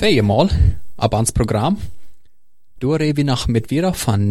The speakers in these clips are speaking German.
tweeënmaal op ons program. Door reden we nog met weer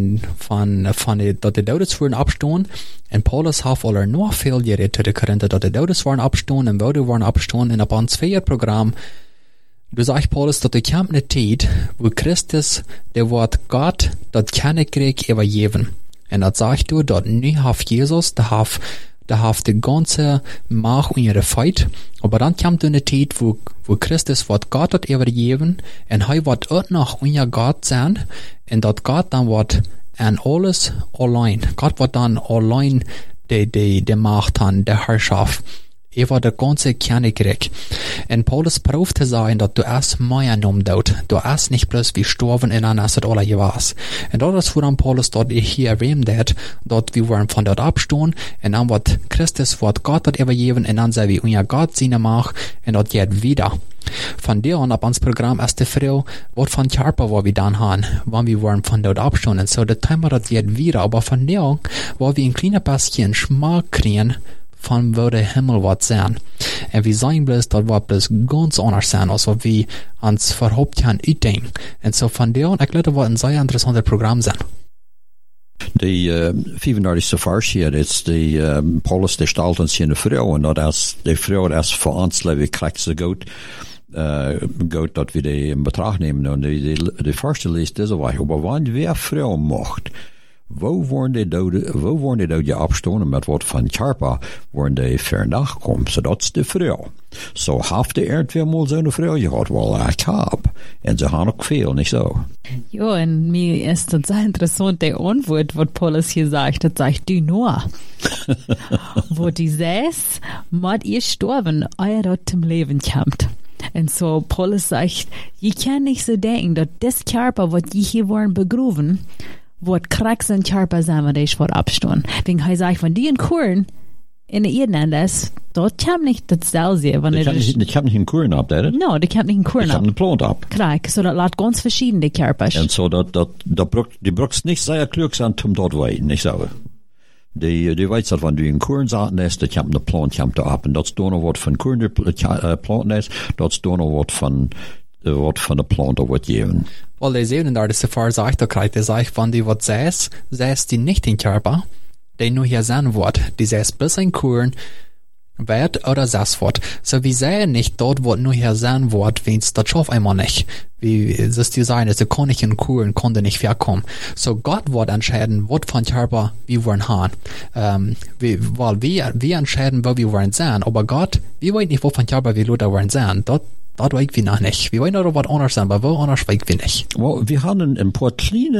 dat de douders worden opstaan. En Paulus heeft al nog veel gereed tot de Korinthe dat de douders worden opstaan en wouden worden opstaan. En op ons tweeënprogram, dus zegt Paulus dat de komt een tijd waar Christus de woord God dat kennekreeg overgeven. En dat zegt door dat nu heeft Jezus, de heeft de ganze macht in ihre feit. Aber dan komt er een tijd waar Christus wordt God dat overgeven en hij wordt ook nog in God zijn en dat God dan wordt en alles alleen. God wordt dan alleen de macht aan, de herrschaft. Wordt de ganze Königreich. En Paulus proeft te zeggen dat du es meer noemt dood. Du es niet plus wie sterven en dan is het alle gewas. En dat is waarom Paulus dat hier erwähnt dat we worden van dat opstaan en dan wordt Christus wordt God dat overgeven en dan zijn we in God zijn macht en dat gaat wieder. Van der aan op ons programma is de vrouw wat van Charpa waar we dan gaan, wanneer we worden van dat opstaan en zo, dat thema dat gaat wieder, maar van der aan waar we een kleine pasje een smaak krijgen van waar de hemel wat zijn. En we zijn bloos dat wat bloos ganz anders zijn als wat we ons verhoopt gaan uitdenken. En zo van der aan, ik let wat een zeer interessante programma zijn. De 35e vers hier, is de Paulus de stelt ons in de vrouw, en dat als de vrouw als voor ons leven krijgt ze goed dat we die in betracht nemen. En de verse leest deze weg, maar wanneer weer vrouw mocht, wo worden die doden opstaan met wat van Charpa worden die vernacht komen. So dat is de vrouw. Zo heeft de eerd weer mal zo'n vrouw gehad, wel ik heb. En ze gaan ook veel, niet zo. Ja, en mir ist das sehr interessant, der Antwort, was Paulus hier sagt, das sagt du nur. Wo die saß, mat ihr sterben, euer zum Leben kommt. En so Paulus sagt, je kann nicht so denken, dass das Körper, was je hier worden begraven, wordt kraks en Körper zijn, wat is voor opstaan. Wegen hij zegt, van die in Kuren, in de Ierlanders, dat komt niet hetzelfde. Die komt niet in Kuren op, dat? No, die komt niet in Kuren op. Die komt een plant op. Kijk, so dat laat ganz verschiedene Körpers. En zo die brukt niet zeer klug zijn om dat weten, niet zo. Die weet dat wanneer in Kuren zaten is, dat komt een plant op. En dat is dan wat van Kuren plant is, dat is dan wat van de plant op wat geven. Wel, de 37e vers zegt ook krijgt, hij zegt van die wat zes die niet in Körper, die nu hier zijn wordt, die zes bis in Kuren, werd oder zes wordt. So wie zeggen niet dat wat nu hier zijn wordt, wens dat schafft einmal nicht. Wie ist die sein, also kann ich in Kuren, konnte nicht verkommen. So Gott wird entscheiden, was von Körper wir wollen haben. Weil wir entscheiden, wo wir wollen sein, aber Gott, wir wollen nicht, wo von Körper wir Leute wollen sein. Dat weet we nog niet. We weten nog wat anders zijn, maar wel anders weet we niet. Well, we hadden een paar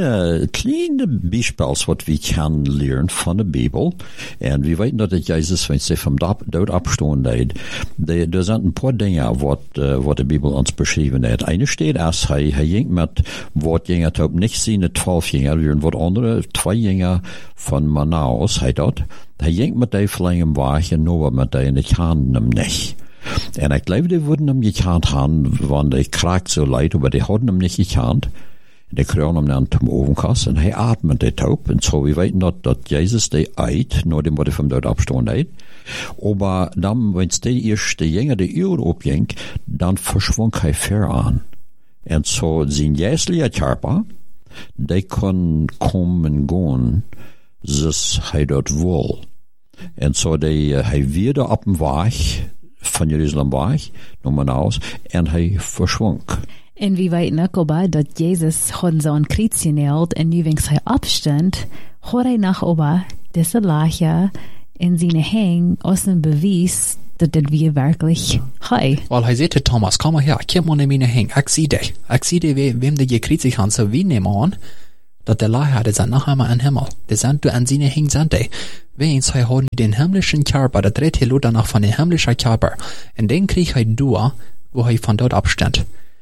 kleine bijspels wat we kunnen leren van de Bijbel. En we weten dat Jezus, wanneer hij van dood opstaan deed, er zijn een paar dingen wat de Bijbel ons beschreven heeft. Ene staat als hij ging met wat gingen op niet zien, de 12 gingen, weer wat andere 2 gingen van Manaus, hij ging met die verlengen wagen, maar met die in de kan hem niet. En ik geloof, die worden hem gekend hebben, want hij kraakt zo leid, maar die hadden hem niet gekend. Die kregen hem dan zum Ovenkast en hij atmet dit op. En zo, we weten dat Jezus die eet, nadat hij van dood opstaan deed. Maar dan, wanneer die eerste jongen de uur opging, dan verschwonk hij ver aan. En zo, zijn jeeslige Körper, die kon komen en gaan, zoals hij dat wil. En zo, hij weer op een weg, van Jeruzalem weg, naar Manaus, en hij verschwonk. En wie weten ook al dat Jezus had zo'n kruis genaald en nu wens hij opstond, had hij nog over deze laagje in zijn hang als een bewijs dat dit weer werkelijk hij. Wel, hij zei te Thomas, kom maar her, kijk maar naar mijn hang, ik zie die, wem die gekruisigd had, zo wie nemen aan, dat de laagje, die zijn nog einmal in Himmel, die zijn du an zijn hang zijn die. Wens hij had den himmlischen Körper, dat redt hij danach van den himmlischen Körper, en den kreeg hij door, wo hij van dood opstond.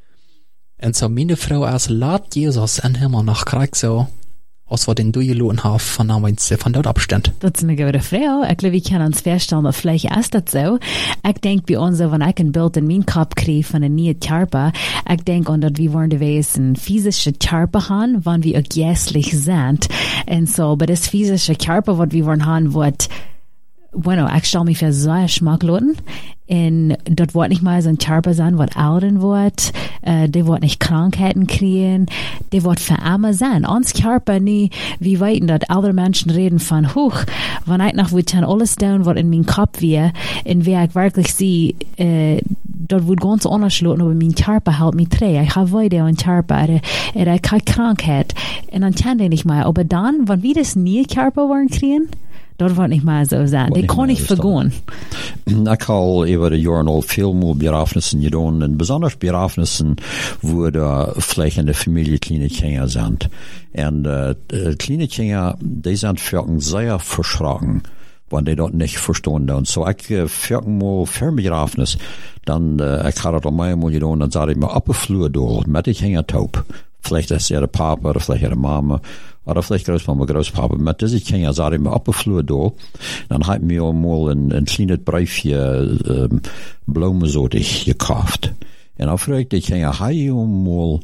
En zo meine vrouw als laat Jezus in Himmel nog krijgt zo, als wat den doorgeloten heeft van dood opstond. Dat is een goede vrouw. Ik geloof, ik kan ons voorstellen dat vielleicht is dat zo. Ik denk bij ons, wanneer ik een beeld in mijn kop kreeg van een nieuwe Körper, ik denk aan dat we worden wees een physische Körper hebben, wanneer we ook geestlich zijn. En zo, bij das physische Körper, wat we worden hebben, wordt bueno, ik stel me voor zo'n smakloten. En dat wordt niet maar zo'n charper zijn wat ouder wordt. Die wordt niet krankheden krijgen. Die wordt verarmen zijn. Ons charper niet. We weten dat oude mensen reden van, wanneer ik nog moet alles doen wat in mijn kop weer. En waar ik werkelijk zie, dat wordt ganz anders lopen. Maar mijn charper helpt me terug. Ik ga weiter aan charper. Ik krijg krankheid. En dan kan die niet meer. Maar dan, wanneer we dus niet charper worden krijgen, dat wordt niet meer zo zijn. Die kon niet vergaan. Ik al over de jaren al veel meer begrafenissen gedaan. En besonders begrafenissen waar de vielleicht in de familie kleine kinderen zijn. En kleine kinderen, die zijn vaak zeer verschrokken, want die dat niet verstaan doen. So ik vaak mal voor begrafenis, dan ik ga dat al mij mal gedaan, dan zat ik me op de vloer door met die kinderen top. Vielleicht is er de papa, of vielleicht de mama, oder vielleicht Großmama, Großpapa. Met deze kinderen zat ik me op de vloer door. Dan had ik me allemaal een klein briefje bloemenzodig gekauft. En dan vroeg ik die kinderen, heb je allemaal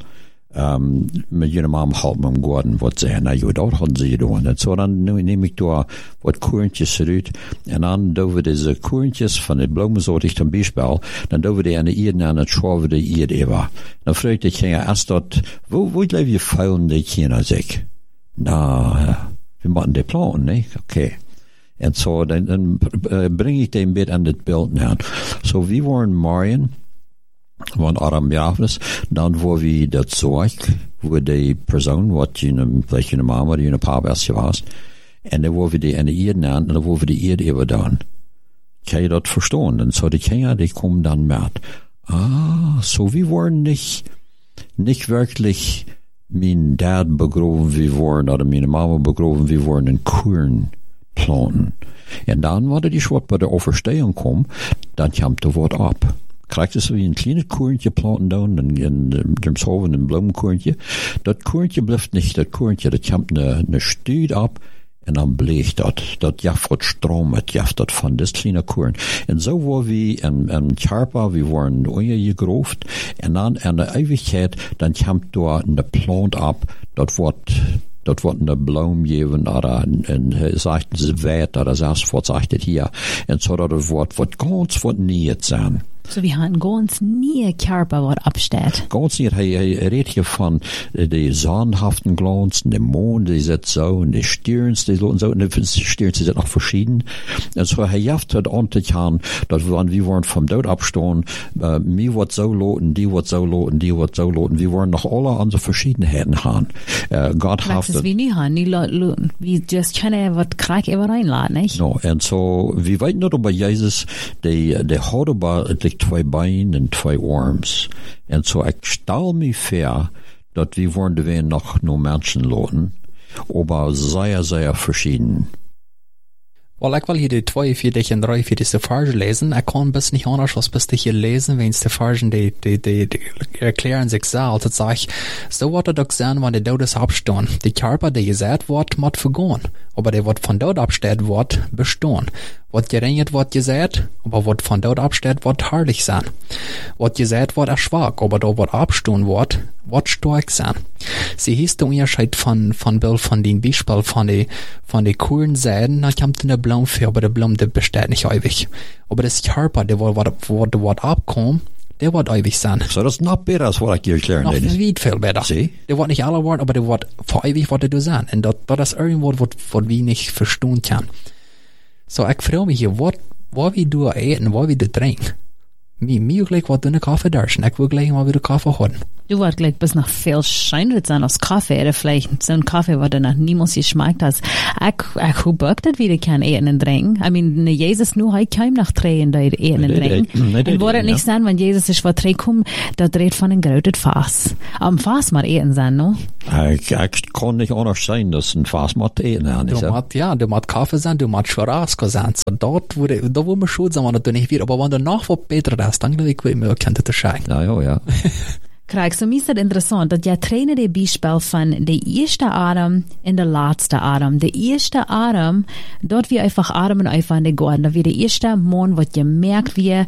met je mama helpen om garden wat zeggen? Nou, ja, dat hadden ze gedaan. En zo dan neem ik daar wat koorntjes eruit. En dan doen we deze koorntjes van het bloemenzodig ten bijspel. Dan doen we die aan de eerde en dan schouwen we de eerde even. Dan vroeg ik die kinderen, als dat, hoe leef je vuilen die kinderen zich? Nou, we moeten die planten, nee? Oké. En zo, dan breng ik die een beetje aan dit beeld na. Zo, we waren Marien, want Adam begrafenis, dan voor we dat zorg voor die persoon, wat je, vielleicht je mama, die je papa is geweest, en dan voor we die aan de eerde aan, en dan voor we die eerde even doen. Kan je dat verstaan? En zo, die kinderen, die komen dan met. So we waren niet werkelijk mijn dad begraven wie worden, oder meine mama begraven wie worden in Kuren planten. En dan, wanneer die wat bij de overstehing komt, dan komt er wat op. Krijgt dus wie een kleine koerntje planten doen, en dermzelfde een bloemkoerntje. Dat koerntje blijft niet, dat koerntje, dat komt een stuur op, en dan bleek dat. Dat jaft wat stroom, het jaft dat van dit kleine koern. En zo waren we in Charpa, we waren ongegroofd, en dan aan de eeuwigheid, dan komt daar een plant op, dat wordt een bloem geven, oder zegt ze wijd, oder zelfs wat zegt het hier. En zo dat het wordt ganz wat niet zijn. So wir haben ganz nie Körper, was absteht. Ganz nie. Hij redt hier van de zonhaften glans, de mond, die zit zo, en de sterns, die lopen zo, en de sterns zijn nog verschieden. En zo, hij jaft het aan te gaan, dat we waren van dood afstaan, mij wordt zo loten, die wordt zo loten, die wordt zo loten. We waren nog alle aan de verschiedenheden gaan. God heeft het. We niet gaan, niet loten. We just kunnen wat krijg even reinlaten, niet? No, en zo, we weten dat bij Jezus, de houden bij twee beinen en twee arms. En zo, ik stel me voor dat we worden weer nog mensen loten, maar zeer, zeer verschieden. Well, ik wil hier de 42 en 43 Verse lezen. Ik kan best niet anders als best hier lezen, wens de Versen die erklären sich selbst. Het zegt, zo wordt het ook zijn wanneer de dood opstaan. De Körper, die gezet wordt, moet vergaan. Aber der wat van dood opstaat wordt, bestaan. Wat geringet wordt gezet, aber wat van dood opstaat wordt herrlich zijn. Wat gezet wordt is zwak, aber dat wat opstaan wordt sterk zijn. Sie hieß der Unterschied von Bill von den Beispiel von den coolen Seiten, dann kommt eine Blume für, aber der Blume, der besteht nicht ewig. Aber das Körper, der wird abkommen, der wird ewig sein. So, das ist noch besser, als was ich dir erklären noch weit viel besser. See? Der wird nicht alle werden, aber der wird für ewig wird der sein. Und das ist irgendwo, was wir nicht verstehen können. So, ich frage mich hier, was wir du eten, was wir du trinken. Mir gleich wat dunne Kaffee darschen. Ich will gleich mal wieder Kaffee haben. Du wirst gleich bis noch viel scheinbar sein als Kaffee, oder vielleicht so ein Kaffee, was du noch niemals geschmeckt hast. Ich hab das wieder kein Eten und Trinken. I mean, Jesus nur hat kein nach Tränen da Eten und Trinken. Und würde nicht sein, wenn Jesus ist, was trinken, da dreht von ein großes Fass. Am Fass mal Eten sein, no? Ich kann nicht anders sein, dass ein Fass mal Eten haben. Du musst Kaffee sein, du musst Churrasco sein. So, da wo man schon sagen, wenn du nicht wird. Aber wenn du noch was besser hast, dann glaube ich, wir können das scheinen. Ja. Krijg, so is het interessant dat jij trainen de bijspel van de eerste adem en de laatste adem. De eerste adem, dort wir einfach ademen einfach in de Garten. Dat wir de eerste Mond, wat je merkt, wie,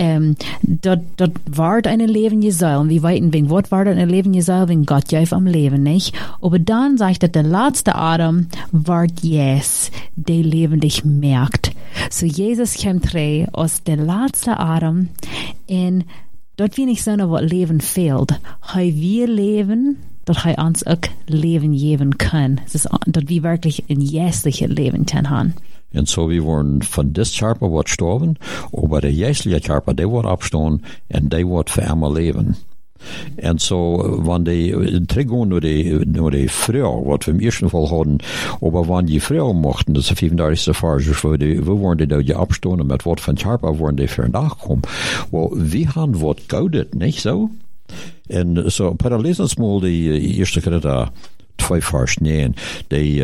dat wordt een leven jezelf. En wie weten, wegen wat wordt een leven jezelf, wegen Gott juist am Leben, nicht? Aber dann sagt dat de laatste adem wordt yes, de leven dich merkt. So Jesus kommt rein aus der letzten Atem und dort wie nicht so noch was Leben fehlt. Heu wir leben, dort heu uns auch Leben geben können. Das ist dort wie wirklich ein jährliches Leben kann haben. Und so wir waren von des Körper wat gestorben, aber der jährliche Körper, der wird abstehen und der wird für immer leben. Und so, wenn die zurückgehen nur die Frau, was wir im ersten Fall hatten, aber wenn die Frau mochten, das ist 35. Fall, wo waren die da abstehen und mit was von Körper waren die für nachkommen? Well, wir haben was gaudet, nicht so? Und so, per lesen uns mal die erste Korinther 2 Vers 9, die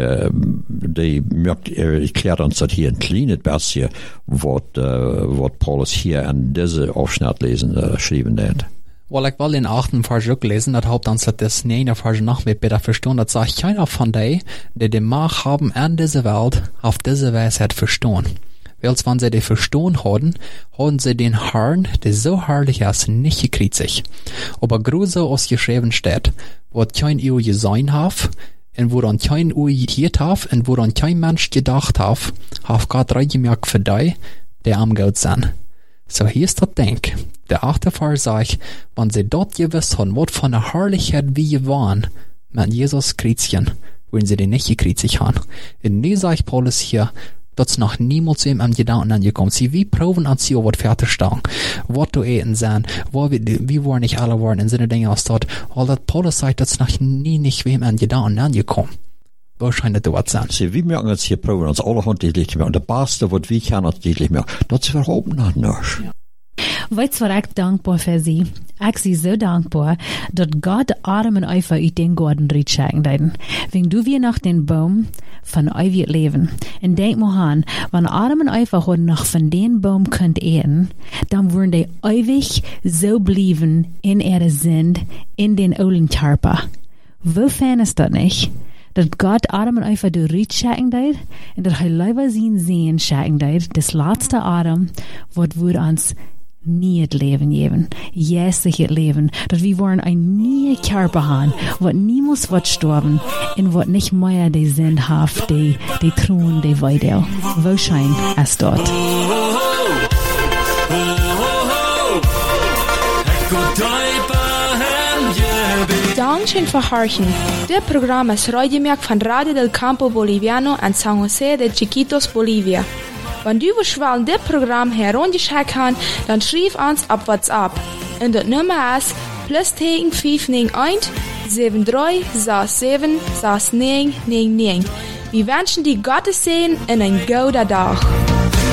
erklärt uns das hier ein kleines bisschen, was Paulus hier an diese Aufschnitt lesen, schrieben hat. Well, ich will den 8. Vers auch lesen, das haupt uns das 9. Vers noch mit besser verstehen, das sagt keiner von denen, die die Macht haben an dieser Welt, auf diese Weisheit verstehen. Weil wenn sie die verstehen haben sie den Herrn, der so herrlich ist, nicht gekriegt. Aber grüße aus geschrieben steht, wo kein Ehe gesehen hat, und wo dann kein Ehe gehört hat, und wo dann kein Mensch gedacht hat Gott reingemerkt für die am Gott sind. So hier ist das Ding. Der 8. Vers sagt, wenn sie dort gewiss haben, was von der Herrlichkeit wie je waren, mit Jesus Kreuzchen, wenn sie den nicht gekriegt haben. Und nie sagt Paulus hier, dass noch niemals zu ihm am Gedanken angekommen. Sie wie proben an sie, was fertig stehen. Was du eten sein, wie waren nicht alle waren in Sinne Dinge aus dort. All das Paulus sagt, dass noch nie nicht wem an Gedanken angekommen. Wahrscheinlich dort sein. Sie, wir merken uns hier proben uns alle handtechnisch mehr. Und der Beste, was wir können, handtechnisch mehr. Das ist überhaupt noch nicht. Weits war ich dankbar für sie. Ich sie so dankbar, dass Gott Adam und Eva uit den Garten rausschicken deuten. Wenn du wir nach den Baum von ewig leben. Und denk mal an, wenn Adam und Eva heute noch von den Baum könnt eten, dann würden die ewig so bleiben in ihre Sinn, in den alten Körper. Wofern ist das nicht? Dass Gott Adam und Eva durch rausschicken deut, und dass er lieber sehen schicken deut, das letzte Adam, was wir uns nie het Leben geben, jährliches Leben, dass wir wollen ein nie Körper haben, was niemals wird sterben, und was nicht mehr die Sinn hat, die Thron, die Weidel. Wo scheint es dort? Dankeschön für Horchen. Der Programm ist Radiomerk von Radio del Campo Boliviano en San José de Chiquitos, Bolivia. Wenn du willst, das Programm herunterchecken kann, dann schreib uns auf WhatsApp. Und das Nummer ist +591 73 67 6999. Wir wünschen dir Gottes Segen und einen guten Tag.